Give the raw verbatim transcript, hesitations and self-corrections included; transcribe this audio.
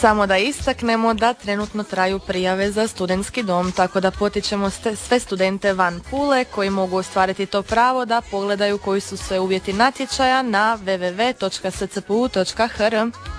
Samo da istaknemo da trenutno traju prijave za studentski dom, tako da potičemo sve studente van Pule koji mogu ostvariti to pravo da pogledaju koji su sve uvjeti natječaja na w w w točka s c p u točka h r.